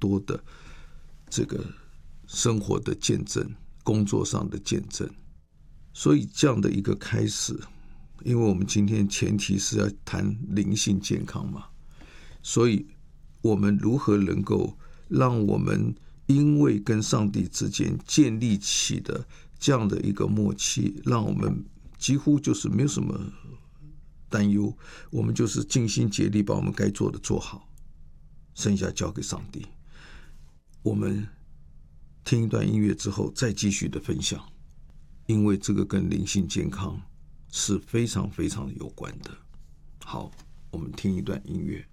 多的这个生活的见证，工作上的见证。所以这样的一个开始，因为我们今天前提是要谈灵性健康嘛，所以我们如何能够让我们因为跟上帝之间建立起的这样的一个默契，让我们几乎就是没有什么担忧，我们就是尽心竭力把我们该做的做好，剩下交给上帝。我们听一段音乐之后再继续的分享，因为这个跟灵性健康是非常非常有关的。好，我们听一段音乐。